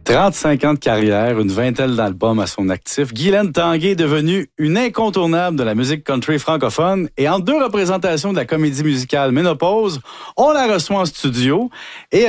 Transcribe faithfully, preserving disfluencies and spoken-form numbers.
trente-cinq ans de carrière, une vingtaine d'albums à son actif, Guylaine Tanguay est devenue une incontournable de la musique country francophone et en deux représentations de la comédie musicale Ménopause, on la reçoit en studio et